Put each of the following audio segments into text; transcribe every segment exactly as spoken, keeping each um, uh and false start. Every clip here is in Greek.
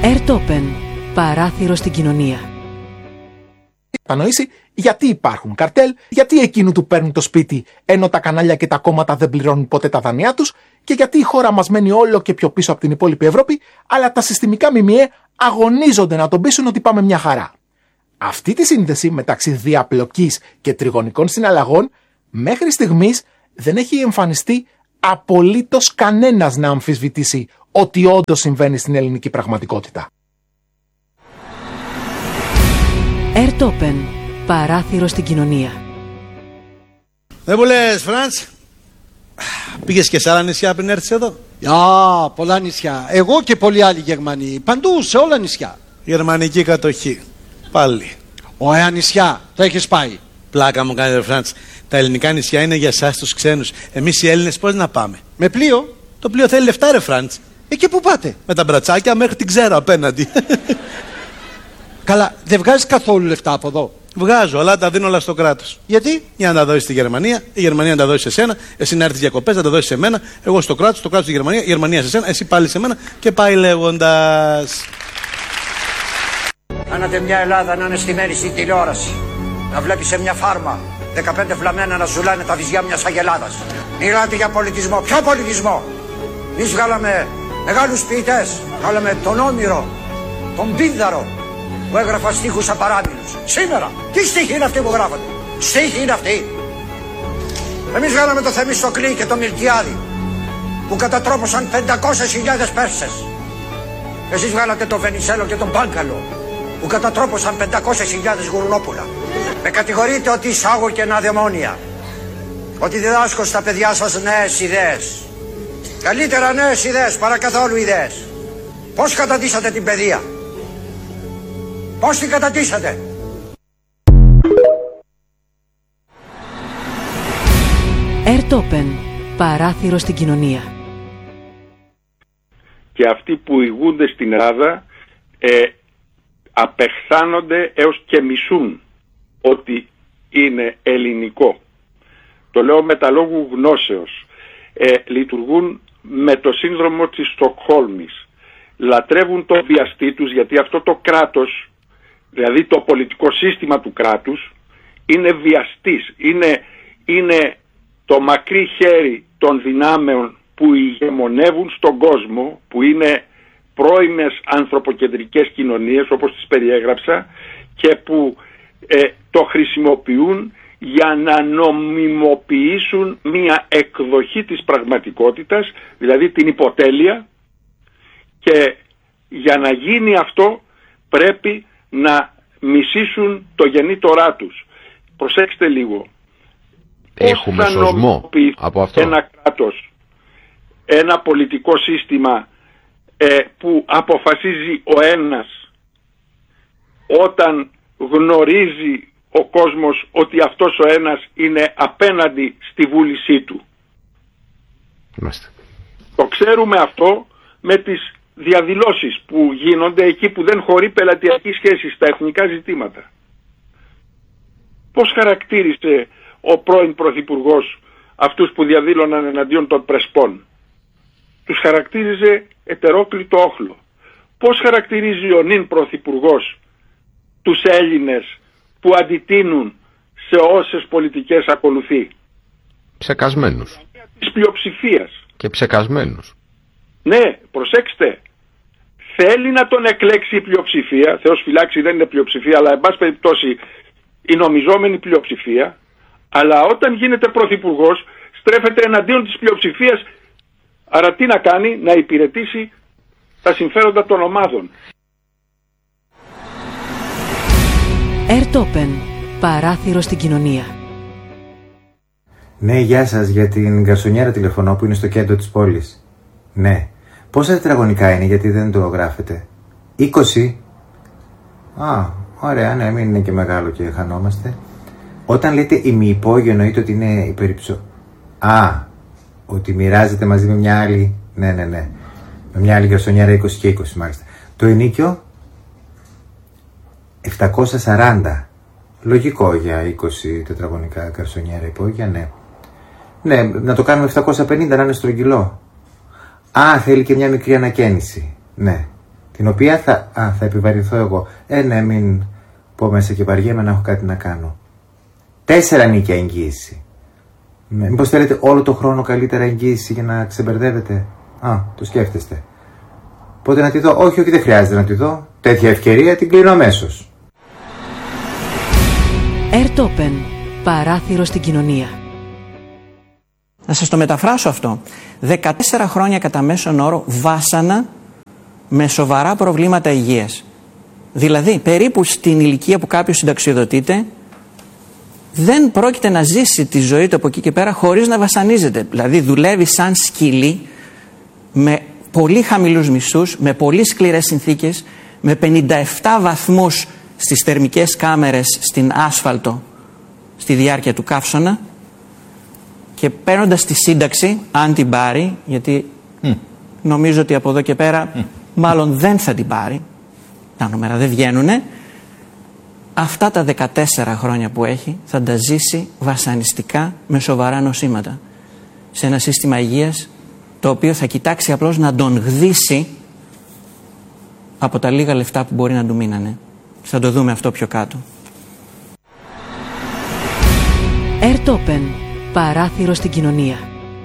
Airtopen, παράθυρο στην κοινωνία. Κατανοήσει γιατί υπάρχουν καρτέλ, γιατί εκείνου του παίρνουν το σπίτι ενώ τα κανάλια και τα κόμματα δεν πληρώνουν ποτέ τα δανειά τους και γιατί η χώρα μας μένει όλο και πιο πίσω από την υπόλοιπη Ευρώπη, αλλά τα συστημικά ΜΜΕ αγωνίζονται να τον πείσουν ότι πάμε μια χαρά. Αυτή τη σύνδεση μεταξύ διαπλοκής και τριγωνικών συναλλαγών μέχρι στιγμής δεν έχει εμφανιστεί απολύτως κανένας να αμφισβητήσει ότι όντως συμβαίνει στην ελληνική πραγματικότητα. Airtopen, παράθυρο στην κοινωνία. Δεν μου λες, Φραντς, πήγες και σε άλλα νησιά πριν έρθεις εδώ? Α, πολλά νησιά. Εγώ και πολλοί άλλοι Γερμανοί. Παντού, σε όλα νησιά. Γερμανική κατοχή. Πάλι. Ωραία νησιά. Τα έχεις πάει? Πλάκα μου κάνετε, Φραντς. Τα ελληνικά νησιά είναι για εσάς τους ξένους. Εμείς οι Έλληνες πώς να πάμε? Με πλοίο? Το πλοίο θέλει λεφτά, ρε Φραντς. Εκεί που πάτε? Με τα μπρατσάκια μέχρι την Ξέρα απέναντι. Καλά, δεν βγάζεις καθόλου λεφτά από εδώ? Βγάζω, αλλά τα δίνω όλα στο κράτος. Γιατί? Για να τα δώσεις στη Γερμανία, η Γερμανία να τα δώσει σε σένα, εσύ να έρθεις διακοπές, να τα δώσεις σε μένα, εγώ στο κράτος, το κράτος στη Γερμανία, η Γερμανία σε σένα, εσύ πάλι σε μένα και πάει λέγοντας. Κάνατε μια Ελλάδα να είναι στημένη στην τηλεόραση. Να βλέπει σε μια φάρμα δεκαπέντε φλαμμένα να ζουλάνε τα βυζιά μιας αγελάδας. Μιλάτε για πολιτισμό. Ποιο πολιτισμό? Εμείς βγάλαμε μεγάλους ποιητές. Βγάλαμε τον Όμηρο, τον Πίνδαρο, που έγραφα στίχους απαράμιλους. Σήμερα, τι στίχοι είναι αυτοί που γράφονται? Στίχοι είναι αυτοί? Εμείς βγάλαμε το Θεμιστοκλή και το Μιλτιάδη, που κατατρόπωσαν πεντακόσιες χιλιάδες Πέρσες. Εσείς βγάλατε τον Βενιζέλο και τον Πάγκαλο, που κατατρόπωσαν πεντακόσιες χιλιάδες γουρνόπουλα. Με κατηγορείτε ότι εισάγω κενά δαιμόνια, ότι διδάσκω στα παιδιά σας νέες ιδέες. Καλύτερα νέες ιδέες παρά καθόλου ιδέες. Πώς κατατίσατε την παιδεία? Πώς την κατατίσατε? Airtopen, παράθυρο στην κοινωνία. Και αυτοί που ηγούνται στην Ελλάδα ε, απεχθάνονται έως και μισούν ότι είναι ελληνικό. Το λέω με τα λόγου γνώσεως. Ε, λειτουργούν με το σύνδρομο της Στοκχόλμης. Λατρεύουν το βιαστή τους, γιατί αυτό το κράτος, δηλαδή το πολιτικό σύστημα του κράτους, είναι βιαστής. Είναι, είναι το μακρύ χέρι των δυνάμεων που ηγεμονεύουν στον κόσμο, που είναι πρώιμες ανθρωποκεντρικές κοινωνίες όπως τις περιέγραψα και που ε, το χρησιμοποιούν για να νομιμοποιήσουν μία εκδοχή της πραγματικότητας, δηλαδή την υποτέλεια, και για να γίνει αυτό πρέπει να μισήσουν το γεννήτορά τους. Προσέξτε λίγο. Έχουμε σωσμό από αυτό. Ένα κράτος, ένα πολιτικό σύστημα ε, που αποφασίζει ο ένας όταν γνωρίζει ο κόσμος ότι αυτός ο ένας είναι απέναντι στη βούλησή του. Είμαστε. Το ξέρουμε αυτό με τις διαδηλώσεις που γίνονται εκεί που δεν χωρεί πελατειακή σχέση στα εθνικά ζητήματα. Πώς χαρακτήρισε ο πρώην πρωθυπουργός αυτούς που διαδήλωναν εναντίον των Πρεσπών? Τους χαρακτήριζε ετερόκλητο όχλο. Πώς χαρακτηρίζει ο νυν πρωθυπουργός τους Έλληνες που αντιτείνουν σε όσες πολιτικές ακολουθεί? Ψεκασμένους. Της πλειοψηφίας. Και ψεκασμένους. Ναι, προσέξτε. Θέλει να τον εκλέξει η πλειοψηφία. Θεός φυλάξει, δεν είναι πλειοψηφία, αλλά εν πάση περιπτώσει η νομιζόμενη πλειοψηφία. Αλλά όταν γίνεται πρωθυπουργός στρέφεται εναντίον της πλειοψηφίας. Άρα τι να κάνει? Να υπηρετήσει τα συμφέροντα των ομάδων. Airtopen, παράθυρο στην κοινωνία. Ναι, γεια σας, για την γκαρσονιέρα τηλεφωνώ που είναι στο κέντρο της πόλης. Ναι. Πόσα τετραγωνικά είναι, γιατί δεν το γράφετε? είκοσι. Α, ωραία, ναι, μην είναι και μεγάλο και χανόμαστε. Όταν λέτε ημιυπόγειο εννοείται ότι είναι υπερυψω... Α, ότι μοιράζεται μαζί με μια άλλη. Ναι, ναι, ναι. Με μια άλλη γκαρσονιέρα είκοσι και είκοσι μάλιστα. Το ενίκιο επτακόσια σαράντα. Λογικό για είκοσι τετραγωνικά γκαρσονιέρα υπόγεια, ναι. Ναι, να το κάνουμε επτακόσια πενήντα, να είναι στρογγυλό. Α, θέλει και μια μικρή ανακαίνιση. Ναι. την οποία θα, α, θα επιβαρυνθώ εγώ. Ε, ναι, μην πω μέσα και βαριέμαι να έχω κάτι να κάνω. Τέσσερα νίκια εγγύηση. Μήπως θέλετε όλο το χρόνο καλύτερα εγγύηση για να ξεμπερδεύετε? Α, το σκέφτεστε. Πότε να τη δω? Όχι, όχι, δεν χρειάζεται να τη δω. Τέτοια ευκαιρία την κλείνω αμέσως. Ερτόπεν. Παράθυρο στην κοινωνία. Να σας το μεταφράσω αυτό. δεκατέσσερα χρόνια κατά μέσον όρο βάσανα με σοβαρά προβλήματα υγείας. Δηλαδή, περίπου στην ηλικία που κάποιος συνταξιοδοτείται, δεν πρόκειται να ζήσει τη ζωή του από εκεί και πέρα χωρίς να βασανίζεται. Δηλαδή, δουλεύει σαν σκυλί, με πολύ χαμηλούς μισθούς, με πολύ σκληρές συνθήκες, με πενήντα επτά βαθμούς στις θερμικές κάμερες στην άσφαλτο στη διάρκεια του καύσωνα, και παίρνοντας τη σύνταξη, αν την πάρει, γιατί mm. νομίζω ότι από εδώ και πέρα mm. μάλλον δεν θα την πάρει, τα νούμερα δεν βγαίνουνε, αυτά τα δεκατέσσερα χρόνια που έχει θα τα ζήσει βασανιστικά με σοβαρά νοσήματα σε ένα σύστημα υγείας το οποίο θα κοιτάξει απλώς να τον γδίσει από τα λίγα λεφτά που μπορεί να του μείνανε. Θα το δούμε αυτό πιο κάτω. Ερτόπεν. Παράθυρο στην κοινωνία.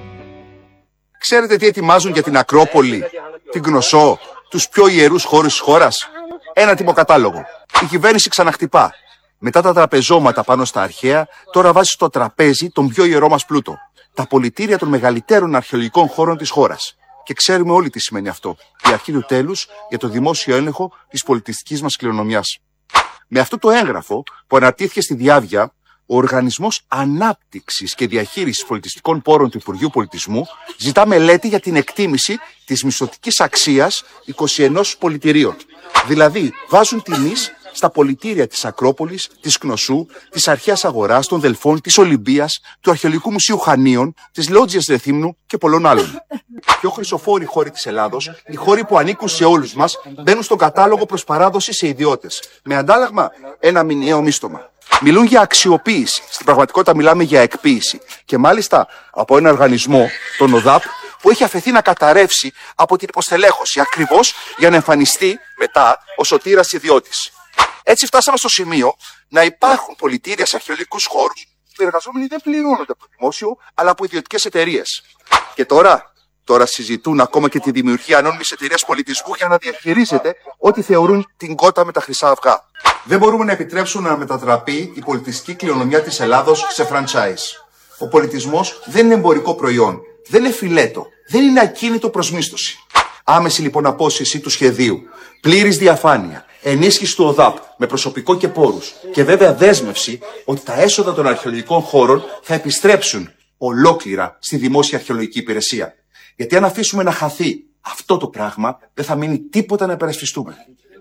Ξέρετε τι ετοιμάζουν για την Ακρόπολη, την Κνωσό, τους πιο ιερούς χώρους της χώρας? Ένα τιμοκατάλογο. Η κυβέρνηση ξαναχτυπά. Μετά τα τραπεζώματα πάνω στα αρχαία, τώρα βάζει στο τραπέζι τον πιο ιερό μας πλούτο. Τα πολιτήρια των μεγαλύτερων αρχαιολογικών χώρων της χώρας. Και ξέρουμε όλοι τι σημαίνει αυτό. Η αρχή του τέλους για το δημόσιο έλεγχο της πολιτιστικής μας κληρονομιάς. Με αυτό το έγγραφο που αναρτήθηκε στη Διάβια, ο Οργανισμός Ανάπτυξης και Διαχείρισης Πολιτιστικών Πόρων του Υπουργείου Πολιτισμού ζητά μελέτη για την εκτίμηση της μισθωτικής αξίας είκοσι ένα πολιτηρίων. Δηλαδή, βάζουν τιμής στα πολιτήρια της Ακρόπολης, της Κνωσού, της Αρχαίας Αγοράς, των Δελφών, της Ολυμπίας, του Αρχαιολογικού Μουσείου Χανίων, της Λότζιας Ρεθύμνου και πολλών άλλων. Οι πιο χρυσοφόροι χώροι της Ελλάδος, οι χώροι που ανήκουν σε όλους μας, μπαίνουν στον κατάλογο προς παράδοση σε ιδιώτες. Με αντάλλαγμα ένα μηνιαίο μίστομα. Μιλούν για αξιοποίηση. Στην πραγματικότητα μιλάμε για εκποίηση. Και μάλιστα από ένα οργανισμό, τον ΟΔΑΠ, που έχει αφαιθεί να καταρρεύσει από την υποστελέχωση ακριβώς για να εμφανιστεί μετά ο σωτήρας ιδιώτης. Έτσι φτάσαμε στο σημείο να υπάρχουν πολιτήρια σε αρχαιολογικούς χώρους που οι εργαζόμενοι δεν πληρώνονται από το δημόσιο, αλλά από ιδιωτικές εταιρείες. Και τώρα, τώρα συζητούν ακόμα και τη δημιουργία ανώνυμης εταιρείας πολιτισμού για να διαχειρίζεται ό,τι θεωρούν την κότα με τα χρυσά αυγά. Δεν μπορούμε να επιτρέψουμε να μετατραπεί η πολιτιστική κληρονομιά της Ελλάδος σε franchise. Ο πολιτισμός δεν είναι εμπορικό προϊόν, δεν είναι φιλέτο, δεν είναι ακίνητο προς μίσθωση. Άμεση λοιπόν απόσυρση του σχεδίου, πλήρης διαφάνεια, ενίσχυση του ΟΔΑΠ με προσωπικό και πόρους και βέβαια δέσμευση ότι τα έσοδα των αρχαιολογικών χώρων θα επιστρέψουν ολόκληρα στη δημόσια αρχαιολογική υπηρεσία. Γιατί αν αφήσουμε να χαθεί αυτό το πράγμα, δεν θα μείνει τίποτα να υπερασπιστούμε.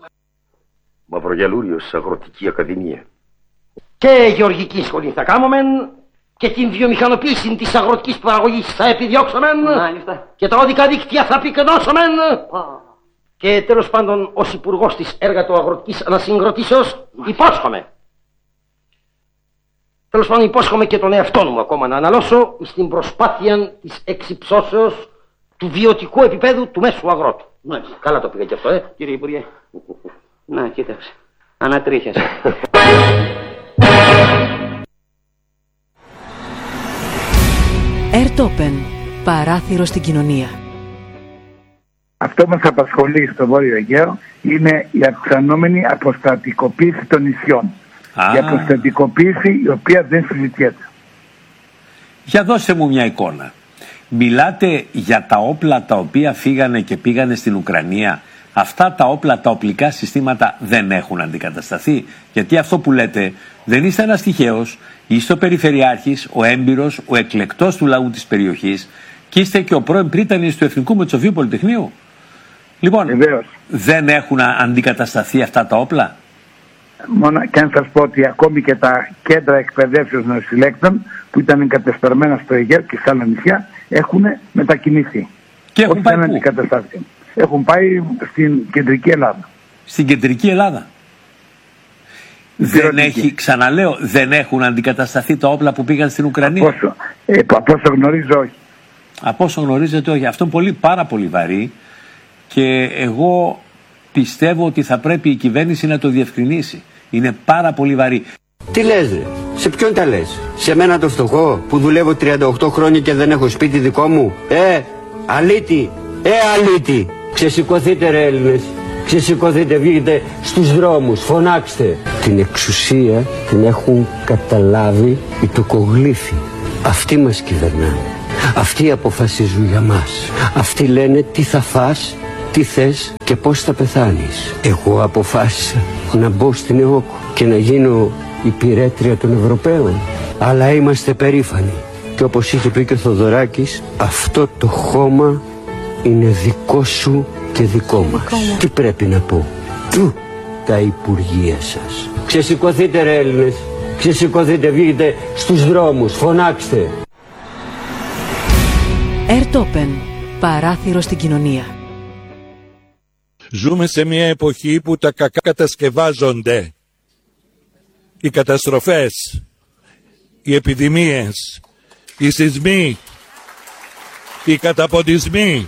Μαυρογιαλούριος, Αγροτική Ακαδημία. Και γεωργική σχολή θα κάνουμε και την βιομηχανοποίηση της αγροτικής παραγωγής θα επιδιώξουμε και τα οδικά δίκτυα θα πυκνώσουμε και τέλος πάντων ως υπουργός της εργατοαγροτικής ανασυγκροτήσεως υπόσχομαι. Τέλος πάντων υπόσχομαι και τον εαυτό μου ακόμα να αναλώσω στην προσπάθεια της εξυψώσεως του βιωτικού επίπεδου του μέσου αγρότου. Ναι. Καλά το πήγα και αυτό, ε, κύριε Υπουργέ. Να, κοίταξε. Ανατρίχιασε. Ερτόπεν. Παράθυρο στην κοινωνία. Αυτό που μας απασχολεί στο Βόρειο Αιγαίο είναι η αυξανόμενη αποστατικοποίηση των νησιών. Ah. Η αποστατικοποίηση η οποία δεν συζητιέται. Για δώστε μου μια εικόνα. Μιλάτε για τα όπλα τα οποία φύγανε και πήγανε στην Ουκρανία. Αυτά τα όπλα, τα οπλικά συστήματα δεν έχουν αντικατασταθεί. Γιατί αυτό που λέτε δεν είστε ένας τυχαίος. Είστε ο Περιφερειάρχης, ο έμπειρος, ο εκλεκτός του λαού της περιοχής και είστε και ο πρώην πρίτανης του Εθνικού Μετσοβίου Πολυτεχνείου. Λοιπόν, Βεβαίως. Δεν έχουν αντικατασταθεί αυτά τα όπλα. Μόνο και αν σας πω ότι ακόμη και τα κέντρα εκπαιδεύσεως νοσηλέκτων που ήταν εγκατεστραμμένα στο Αιγαίο και σε άλλα νησιά έχουν μετακινηθεί. Και έχουν πάει πού? Έχουν πάει στην κεντρική Ελλάδα. Στην κεντρική Ελλάδα. Δεν έχει, ξαναλέω, δεν έχουν αντικατασταθεί τα όπλα που πήγαν στην Ουκρανία. Από όσο, ε, από όσο γνωρίζω όχι. Από όσο γνωρίζετε όχι. Αυτό είναι πολύ, πάρα πολύ βαρύ και εγώ πιστεύω ότι θα πρέπει η κυβέρνηση να το διευκρινίσει. Είναι πάρα πολύ βαρύ. Τι λες ρε, σε ποιον τα λες, σε μένα το φτωχό που δουλεύω τριάντα οκτώ χρόνια και δεν έχω σπίτι δικό μου? Ε, αλήτη, ε αλήτη. Ξεσηκωθείτε ρε Έλληνες, ξεσηκωθείτε, βγείτε στους δρόμους, φωνάξτε. Την εξουσία την έχουν καταλάβει οι τοκογλύφοι. Αυτοί μας κυβερνάνε, αυτοί αποφασίζουν για μας. Αυτοί λένε τι θα φας, τι θες και πώς θα πεθάνεις. Εγώ αποφάσισα να μπω στην ΕΟΚ και να γίνω υπηρέτρια των Ευρωπαίων. Αλλά είμαστε περήφανοι. Και όπως είχε πει και ο Θοδωράκης, αυτό το χώμα είναι δικό σου και δικό μας. Δικό τι πρέπει να πω? Του τα υπουργεία σας. Ξεσηκωθείτε ρε Έλληνες, ξεσηκωθείτε, βγείτε στους δρόμους, φωνάξτε. Ερτόπεν, παράθυρο στην κοινωνία. Ζούμε σε μια εποχή που τα κακά κατασκευάζονται. Οι καταστροφές, οι επιδημίες, οι σεισμοί, οι καταποντισμοί.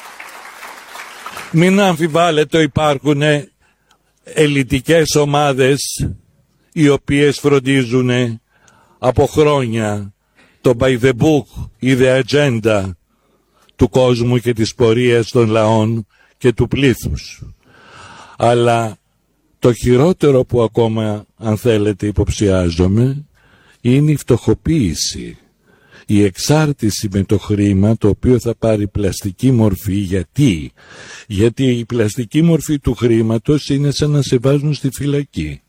Μην αμφιβάλλετε, υπάρχουν ελιτικές ομάδες οι οποίες φροντίζουν από χρόνια το by the book ή the agenda του κόσμου και της πορείας των λαών και του πλήθους. Αλλά το χειρότερο που ακόμα, αν θέλετε, υποψιάζομαι, είναι η φτωχοποίηση. Η εξάρτηση με το χρήμα, το οποίο θα πάρει πλαστική μορφή. Γιατί? Γιατί η πλαστική μορφή του χρήματος είναι σαν να σε βάζουν στη φυλακή.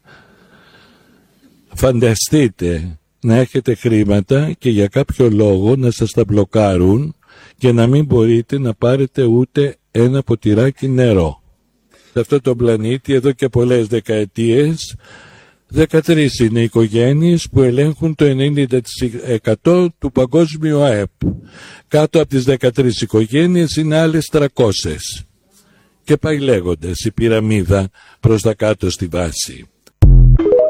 Φανταστείτε να έχετε χρήματα και για κάποιο λόγο να σας τα μπλοκάρουν και να μην μπορείτε να πάρετε ούτε ένα ποτηράκι νερό. Σε αυτό το πλανήτη εδώ και πολλές δεκαετίες δεκατρείς είναι οι οικογένειες που ελέγχουν το ενενήντα τοις εκατό του παγκόσμιου ΑΕΠ. Κάτω από τις δεκατρείς οικογένειες είναι άλλες τριακόσιες. Και πάει λέγοντας η πυραμίδα προς τα κάτω στη βάση.